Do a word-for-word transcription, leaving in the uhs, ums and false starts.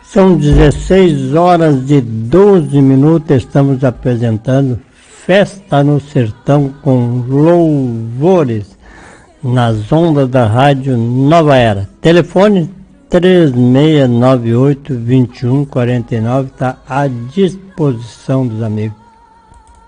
São dezesseis horas e doze minutos, estamos apresentando Festa no Sertão com louvores nas ondas da Rádio Nova Era. Telefone três seis nove oito, dois um quatro nove está à disposição dos amigos.